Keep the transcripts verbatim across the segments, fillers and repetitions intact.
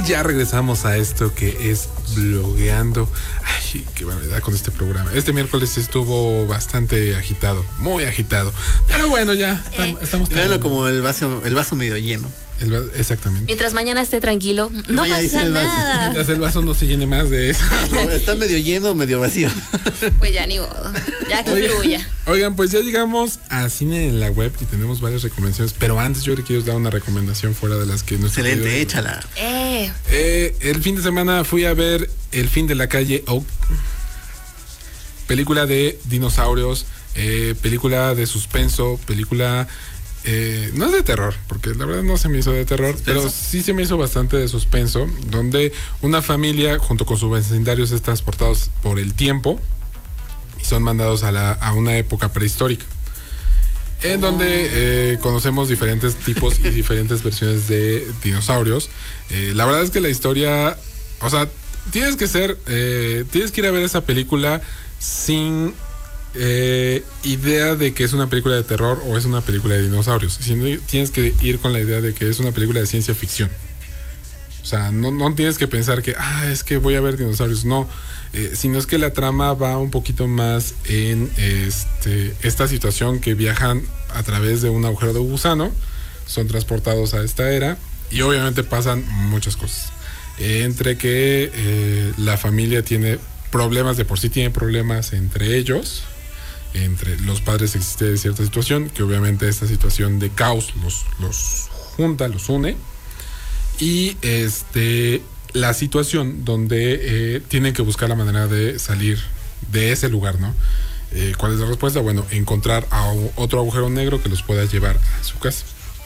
ya regresamos a esto que es blogueando. Ay, qué barbaridad con este programa. Este miércoles estuvo bastante agitado, muy agitado. Pero bueno, ya eh, estamos. Véanlo como el vaso, el vaso medio lleno. El vaso, exactamente. Mientras mañana esté tranquilo, no pasa nada. Mientras el vaso no se llene más de eso. Está medio lleno, medio vacío. Pues ya ni modo. Ya que fluya. Oigan, pues ya llegamos a Cine en la Web y tenemos varias recomendaciones. Pero antes yo le quiero dar una recomendación fuera de las que no. Excelente, querido, échala. Eh. Eh, el fin de semana fui a ver El fin de la calle Oak. Película de dinosaurios, eh, película de suspenso, película... Eh, no es de terror, porque la verdad no se me hizo de terror, ¿Suspenso? Pero sí se me hizo bastante de suspenso, donde una familia junto con sus vecindarios es transportados por el tiempo y son mandados a, la, a una época prehistórica, en oh. donde eh, conocemos diferentes tipos y diferentes versiones de dinosaurios. Eh, la verdad es que la historia, o sea, tienes que ser, eh, tienes que ir a ver esa película sin... Eh, idea de que es una película de terror o es una película de dinosaurios. Tienes que ir con la idea de que es una película de ciencia ficción. O sea, no, no tienes que pensar que, ah, es que voy a ver dinosaurios. No, eh, sino es que la trama va un poquito más en este, esta situación que viajan a través de un agujero de gusano, son transportados a esta era y obviamente pasan muchas cosas. Eh, entre que eh, la familia tiene problemas, de por sí tiene problemas entre ellos. Entre los padres existe cierta situación, que obviamente esta situación de caos los, los junta, los une. Y este la situación donde eh, tienen que buscar la manera de salir de ese lugar, ¿no? Eh, ¿Cuál es la respuesta? Bueno, encontrar a otro agujero negro que los pueda llevar a su casa.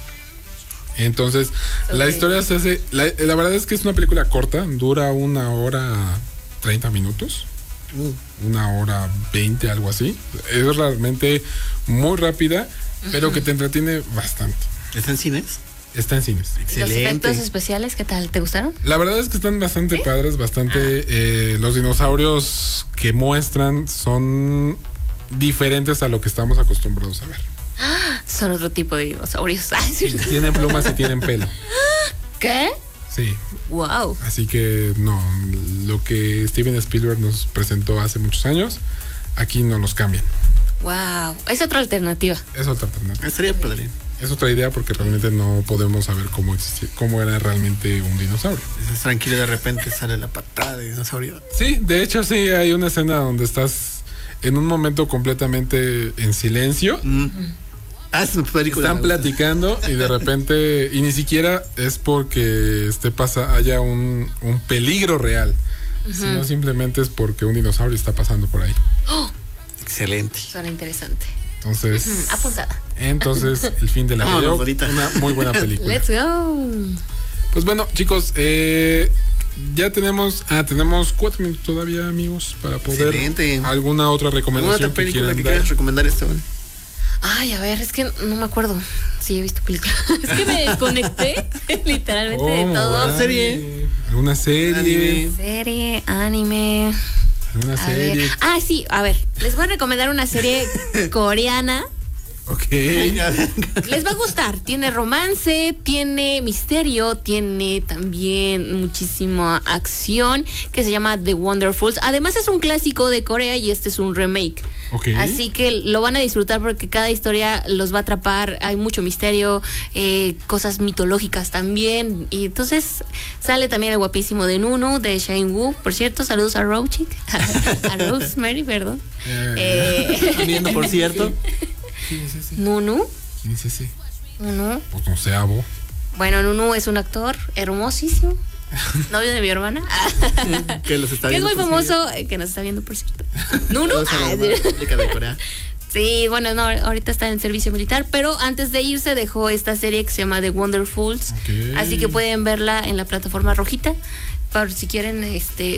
Entonces, okay. la historia se hace... La, la verdad es que es una película corta, dura una hora treinta minutos. Una hora veinte, algo así. Es realmente muy rápida, uh-huh. pero que te entretiene bastante. ¿Está en cines? Está en cines. Excelente. ¿Los efectos especiales qué tal? ¿Te gustaron? La verdad es que están bastante ¿Sí? padres, bastante... Ah. Eh, los dinosaurios que muestran son diferentes a lo que estamos acostumbrados a ver. Ah, son otro tipo de dinosaurios. Tienen plumas y tienen pelo. ¿Qué? Sí. Wow. Así que no, lo que Steven Spielberg nos presentó hace muchos años, aquí no nos cambian. Wow. Es otra alternativa. Es otra alternativa. Estaría padre. Es otra idea porque realmente no podemos saber cómo existía, cómo era realmente un dinosaurio. Es tranquilo, de repente sale la patada de dinosaurio. Sí, de hecho sí hay una escena donde estás en un momento completamente en silencio. Mm. Ah, es una película. Están platicando y de repente, y ni siquiera es porque esté pasa, haya un, un peligro real, uh-huh. sino simplemente es porque un dinosaurio está pasando por ahí. Oh. Excelente. Suena interesante. Entonces, uh-huh. apuntada. Entonces, El fin de la calle Oak, una muy buena película. Let's go. Pues bueno, chicos, eh, ya tenemos, ah, tenemos cuatro minutos todavía, amigos, para poder Excelente. Alguna otra recomendación. ¿Alguna otra película que, que quieras recomendar esto? Ay, a ver, es que no me acuerdo. Sí, he visto películas. Es que me desconecté literalmente oh, de todo. ¿Alguna serie? ¿Alguna serie? Anime. Serie, anime. ¿Alguna a serie? Ver. Ah, sí, a ver. Les voy a recomendar una serie coreana. Ok. Les va a gustar. Tiene romance, tiene misterio, tiene también muchísima acción, que se llama The Wonderfuls. Además es un clásico de Corea y este es un remake. Okay. Así que lo van a disfrutar porque cada historia los va a atrapar. Hay mucho misterio, eh, cosas mitológicas también. Y entonces sale también el guapísimo de Nunu, de Shane Wu. Por cierto, saludos a Roachik, a Rosemary, perdón. Eh, eh, viendo, por cierto. ¿Quién es ese? Nunu. ¿Quién es ese? Nunu. Pues no sé, abo. Bueno, Nunu es un actor hermosísimo. Novio de mi hermana. que los está que viendo. Es muy famoso, eh, que nos está viendo, por cierto. Nunu. Ah, de Corea. Sí, bueno, no, ahorita está en servicio militar, pero antes de irse dejó esta serie que se llama The Wonderfuls. Okay. Así que pueden verla en la plataforma rojita, por si quieren este